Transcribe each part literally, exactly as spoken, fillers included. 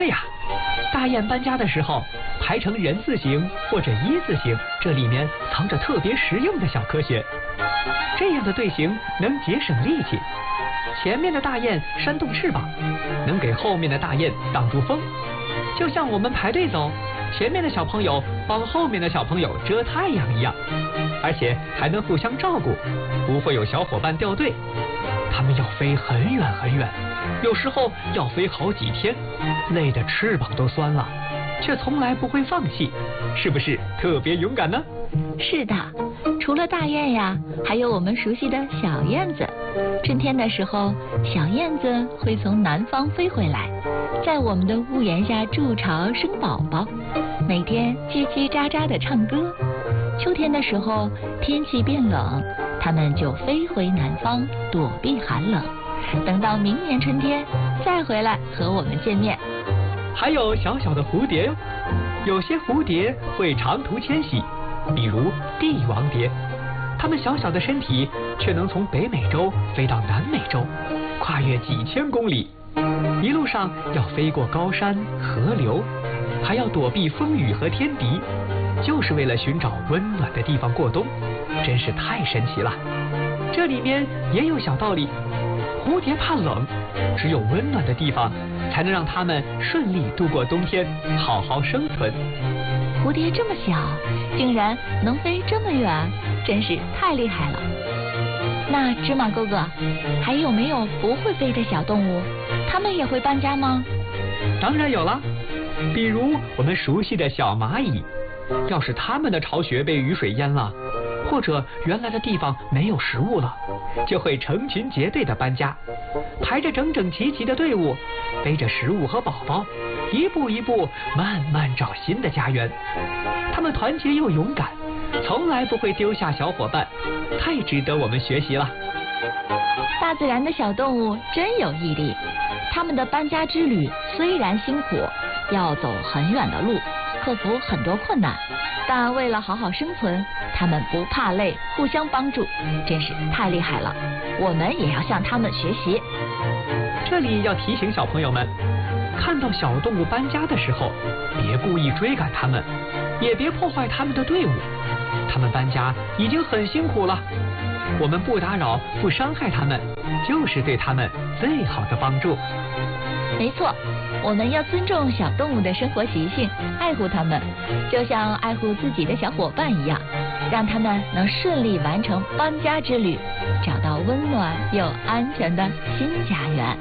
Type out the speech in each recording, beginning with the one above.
对呀，大雁搬家的时候排成人字形或者一字形，这里面藏着特别实用的小科学。这样的队形能节省力气，前面的大雁扇动翅膀，能给后面的大雁挡住风。就像我们排队走，前面的小朋友帮后面的小朋友遮太阳一样，而且还能互相照顾，不会有小伙伴掉队。他们要飞很远很远，有时候要飞好几天，累得翅膀都酸了，却从来不会放弃，是不是特别勇敢呢？ 是的，除了大雁呀，还有我们熟悉的小燕子。春天的时候，小燕子会从南方飞回来，在我们的屋檐下筑巢生宝宝，每天叽叽喳喳地唱歌。秋天的时候，天气变冷，它们就飞回南方躲避寒冷，等到明年春天再回来和我们见面。 还有小小的蝴蝶哟，有些蝴蝶会长途迁徙，比如帝王蝶，它们小小的身体却能从北美洲飞到南美洲，跨越几千公里，一路上要飞过高山河流，还要躲避风雨和天敌，就是为了寻找温暖的地方过冬，真是太神奇了。这里面也有小道理，蝴蝶怕冷，只有温暖的地方才能让它们顺利度过冬天，好好生存。 蝴蝶这么小，竟然能飞这么远，真是太厉害了。那芝麻哥哥，还有没有不会飞的小动物？它们也会搬家吗？ 当然有了，比如我们熟悉的小蚂蚁，要是它们的巢穴被雨水淹了，或者原来的地方没有食物了，就会成群结队的搬家，排着整整齐齐的队伍，背着食物和宝宝，一步一步慢慢找新的家园。他们团结又勇敢，从来不会丢下小伙伴，太值得我们学习了。 大自然的小动物真有毅力，他们的搬家之旅虽然辛苦，要走很远的路，克服很多困难，但为了好好生存，他们不怕累，互相帮助，真是太厉害了。我们也要向他们学习。 这里要提醒小朋友们，看到小动物搬家的时候，别故意追赶它们，也别破坏他们的队伍。他们搬家已经很辛苦了，我们不打扰、不伤害他们，就是对他们最好的帮助。 没错，我们要尊重小动物的生活习性，爱护它们，就像爱护自己的小伙伴一样，让他们能顺利完成搬家之旅，找到温暖又安全的新家园。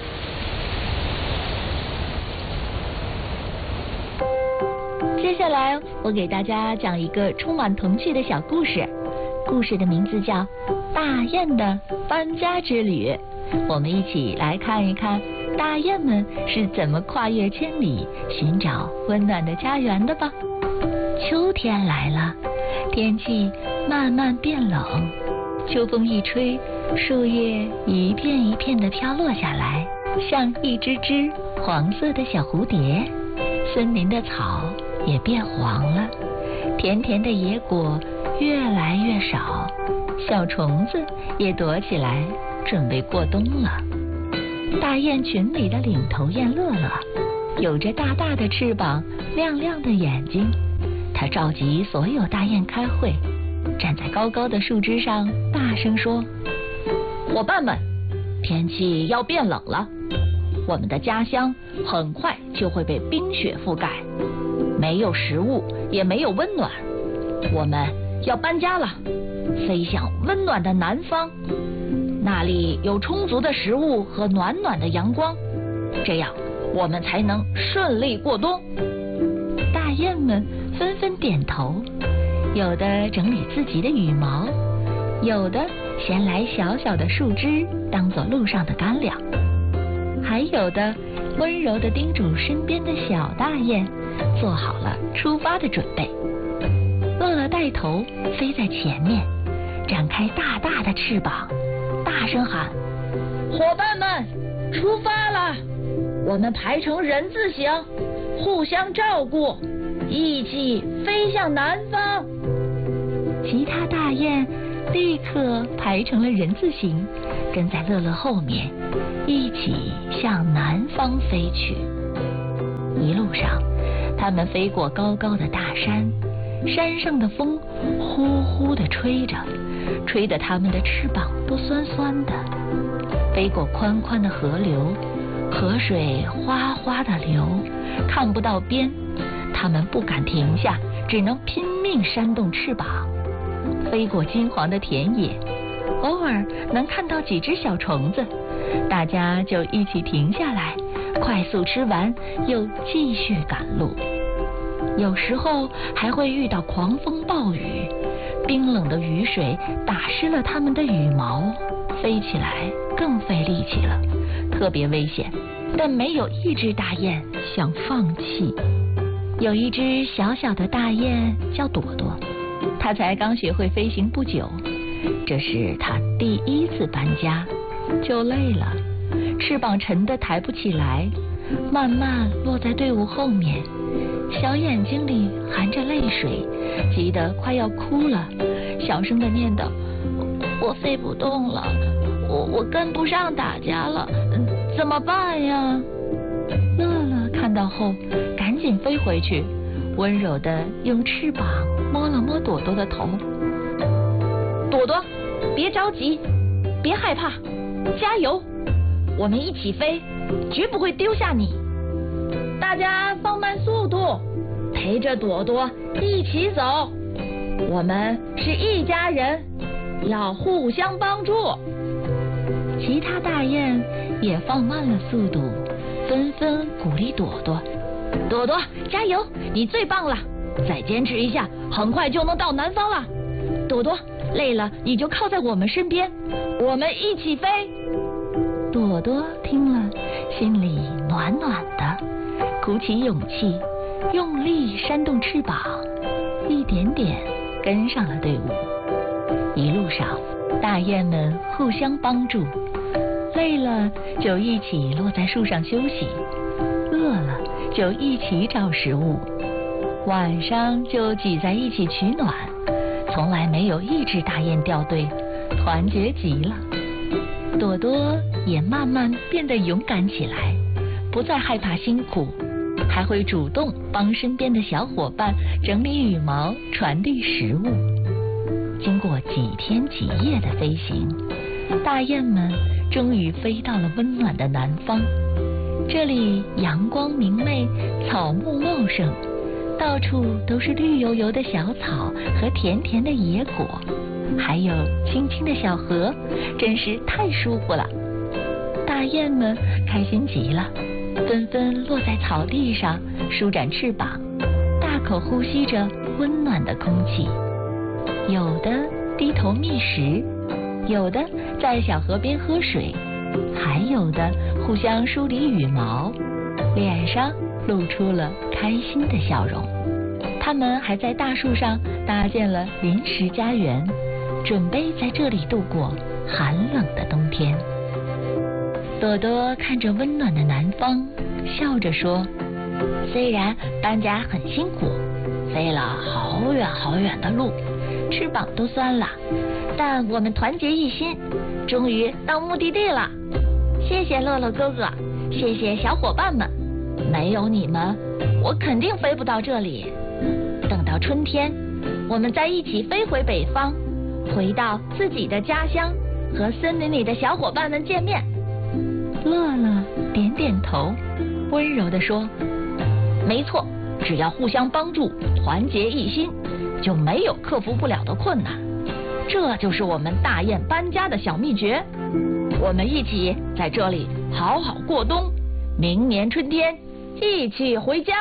接下来我给大家讲一个充满童趣的小故事，故事的名字叫《大雁的搬家之旅》。我们一起来看一看大雁们是怎么跨越千里寻找温暖的家园的吧。秋天来了，天气慢慢变冷，秋风一吹，树叶一片一片地飘落下来，像一只只黄色的小蝴蝶。森林的草也变黄了，甜甜的野果越来越少，小虫子也躲起来准备过冬了。大雁群里的领头雁乐乐，有着大大的翅膀，亮亮的眼睛。它召集所有大雁开会，站在高高的树枝上，大声说：伙伴们，天气要变冷了，我们的家乡很快就会被冰雪覆盖，没有食物，也没有温暖，我们要搬家了，飞向温暖的南方，那里有充足的食物和暖暖的阳光，这样我们才能顺利过冬。大雁们纷纷点头，有的整理自己的羽毛，有的衔来小小的树枝当做路上的干粮，还有的温柔地叮嘱身边的小大雁做好了出发的准备。乐乐带头飞在前面，展开大大的翅膀，大声喊：伙伴们，出发了！我们排成人字形，互相照顾，一起飞向南方。其他大雁立刻排成了人字形，跟在乐乐后面，一起向南方飞去。 一路上，他们飞过高高的大山，山上的风呼呼地吹着，吹得他们的翅膀都酸酸的。飞过宽宽的河流，河水哗哗地流，看不到边，他们不敢停下，只能拼命扇动翅膀。飞过金黄的田野，偶尔能看到几只小虫子，大家就一起停下来，快速吃完，又继续赶路。有时候还会遇到狂风暴雨，冰冷的雨水打湿了它们的羽毛，飞起来更费力气了，特别危险。但没有一只大雁想放弃。有一只小小的大雁叫朵朵，它才刚学会飞行不久，这是它第一次搬家，就累了，翅膀沉得抬不起来，慢慢落在队伍后面，小眼睛里含着泪水，急得快要哭了，小声地念叨：我飞不动了，我我跟不上大家了，怎么办呀？乐乐看到后赶紧飞回去，温柔地用翅膀摸了摸朵朵的头。朵朵，别着急，别害怕，加油，我们一起飞，绝不会丢下你。大家放慢速度，陪着朵朵一起走，我们是一家人，要互相帮助。其他大雁也放慢了速度，纷纷鼓励朵朵：朵朵加油，你最棒了，再坚持一下，很快就能到南方了。朵朵累了你就靠在我们身边，我们一起飞。朵朵听了心里暖暖的，鼓起勇气，用力扇动翅膀，一点点跟上了队伍。一路上大雁们互相帮助，累了就一起落在树上休息，饿了就一起找食物，晚上就挤在一起取暖，从来没有一只大雁掉队，团结极了。朵朵也慢慢变得勇敢起来，不再害怕辛苦，还会主动帮身边的小伙伴整理羽毛，传递食物。经过几天几夜的飞行，大雁们终于飞到了温暖的南方。这里阳光明媚，草木茂盛，到处都是绿油油的小草和甜甜的野果，还有清清的小河，真是太舒服了。大雁们开心极了，纷纷落在草地上，舒展翅膀，大口呼吸着温暖的空气。有的低头觅食，有的在小河边喝水，还有的互相梳理羽毛，脸上露出了开心的笑容。他们还在大树上搭建了临时家园，准备在这里度过寒冷的冬天。朵朵看着温暖的南方，笑着说：虽然搬家很辛苦，飞了好远好远的路，翅膀都酸了，但我们团结一心，终于到目的地了。谢谢乐乐哥哥，谢谢小伙伴们，没有你们，我肯定飞不到这里。等到春天，我们再一起飞回北方，回到自己的家乡，和森林里的小伙伴们见面。乐乐点点头，温柔地说：没错，只要互相帮助，团结一心，就没有克服不了的困难。这就是我们大雁搬家的小秘诀。我们一起在这里好好过冬，明年春天一起回家。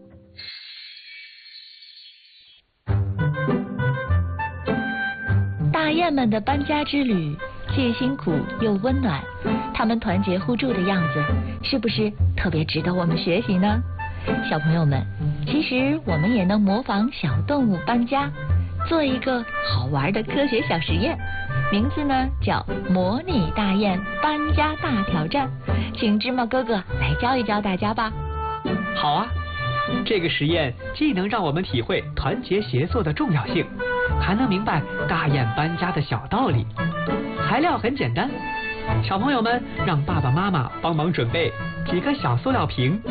大雁们的搬家之旅既辛苦又温暖，他们团结互助的样子，是不是特别值得我们学习呢？小朋友们，其实我们也能模仿小动物搬家，做一个好玩的科学小实验，名字呢叫模拟大雁搬家大挑战，请芝麻哥哥来教一教大家吧。 好啊，这个实验既能让我们体会团结协作的重要性，还能明白大雁搬家的小道理。材料很简单，小朋友们让爸爸妈妈帮忙准备几个小塑料瓶、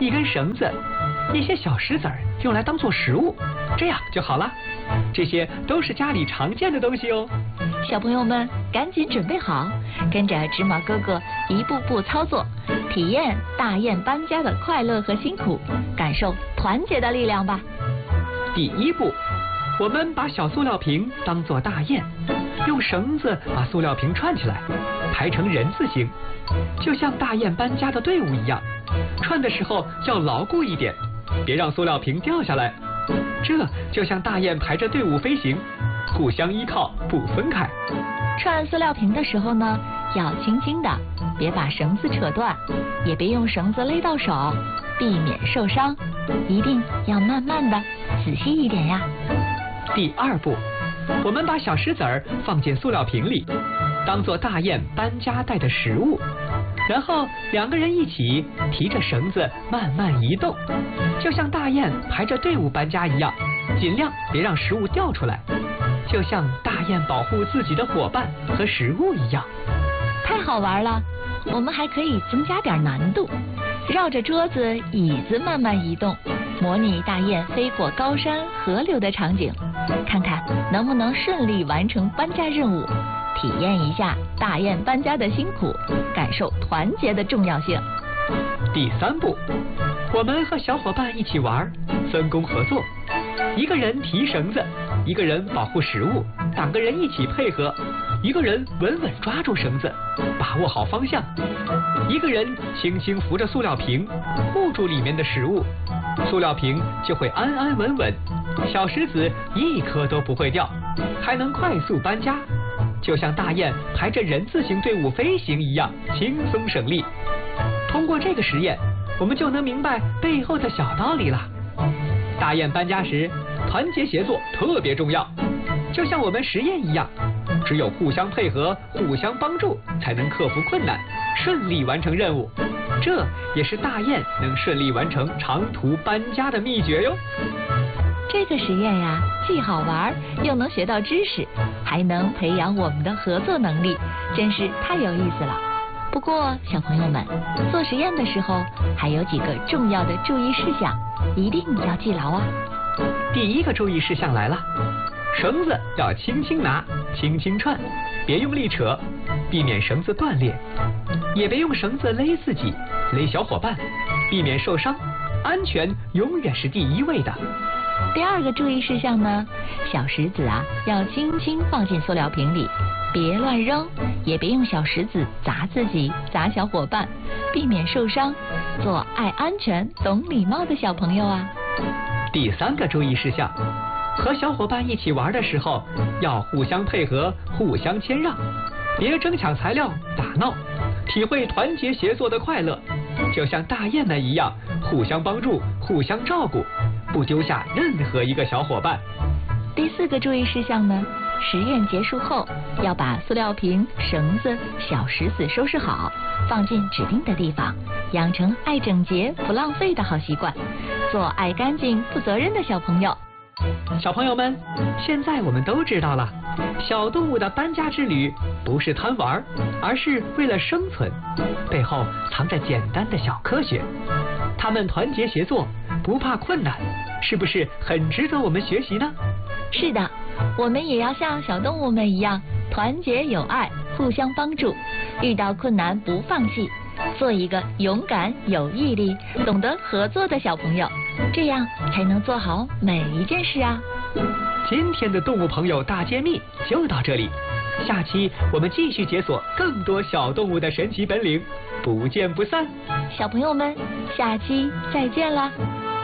一根绳子，一些小石子儿用来当做食物，这样就好了。这些都是家里常见的东西哦。 小朋友们赶紧准备好，跟着芝麻哥哥一步步操作，体验大雁搬家的快乐和辛苦，感受团结的力量吧。 第一步，我们把小塑料瓶当作大雁，用绳子把塑料瓶串起来，排成人字形，就像大雁搬家的队伍一样。串的时候要牢固一点，别让塑料瓶掉下来。这就像大雁排着队伍飞行，互相依靠，不分开。 串塑料瓶的时候呢，要轻轻的，别把绳子扯断，也别用绳子勒到手，避免受伤。一定要慢慢的，仔细一点呀。 第二步，我们把小石子儿放进塑料瓶里，当做大雁搬家带的食物。然后两个人一起提着绳子慢慢移动，就像大雁排着队伍搬家一样，尽量别让食物掉出来，就像大雁保护自己的伙伴和食物一样。 太好玩了，我们还可以增加点难度，绕着桌子椅子慢慢移动，模拟大雁飞过高山河流的场景，看看能不能顺利完成搬家任务，体验一下大雁搬家的辛苦，感受团结的重要性。 第三步，我们和小伙伴一起玩，分工合作，一个人提绳子，一个人保护食物，两个人一起配合，一个人稳稳抓住绳子，把握好方向，一个人轻轻扶着塑料瓶，护住里面的食物，塑料瓶就会安安稳稳，小石子一颗都不会掉，还能快速搬家，就像大雁排着人字形队伍飞行一样，轻松省力。通过这个实验，我们就能明白背后的小道理了。大雁搬家时，团结协作特别重要，就像我们实验一样，只有互相配合、互相帮助，才能克服困难，顺利完成任务。这也是大雁能顺利完成长途搬家的秘诀哟。 这个实验呀，既好玩，又能学到知识，还能培养我们的合作能力，真是太有意思了。不过，小朋友们做实验的时候，还有几个重要的注意事项，一定要记牢啊。 第一个注意事项来了，绳子要轻轻拿，轻轻串，别用力扯，避免绳子断裂，也别用绳子勒自己、勒小伙伴，避免受伤。安全永远是第一位的。 第二个注意事项呢，小石子啊要轻轻放进塑料瓶里，别乱扔，也别用小石子砸自己、砸小伙伴，避免受伤。做爱安全、懂礼貌的小朋友啊。 第三个注意事项，和小伙伴一起玩的时候，要互相配合、互相谦让，别争抢材料、打闹，体会团结协作的快乐，就像大雁们一样，互相帮助、互相照顾，不丢下任何一个小伙伴。 第四个注意事项呢，实验结束后要把塑料瓶、绳子、小石子收拾好，放进指定的地方，养成爱整洁不浪费的好习惯，做爱干净负责任的小朋友。 小朋友们，现在我们都知道了，小动物的搬家之旅不是贪玩，而是为了生存，背后藏着简单的小科学。它们团结协作，不怕困难，是不是很值得我们学习呢？ 是的，我们也要像小动物们一样，团结友爱，互相帮助，遇到困难不放弃，做一个勇敢、有毅力、懂得合作的小朋友，这样才能做好每一件事啊。 今天的动物朋友大揭秘就到这里，下期我们继续解锁更多小动物的神奇本领，不见不散。 小朋友们，下期再见啦！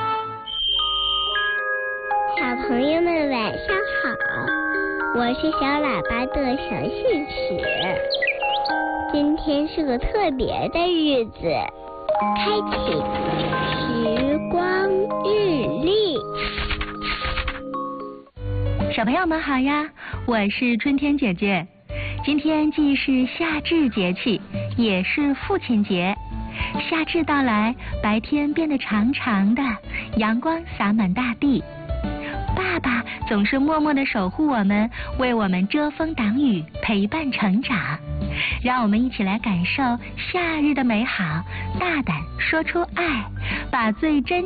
小朋友们晚上好，我是小喇叭的小信使。今天是个特别的日子，开启时光日历。 小朋友们好呀，我是春天姐姐。今天既是夏至节气，也是父亲节。夏至到来，白天变得长长的，阳光洒满大地。爸爸总是默默地守护我们，为我们遮风挡雨，陪伴成长。 让我们一起来感受夏日的美好，大胆说出爱，把最真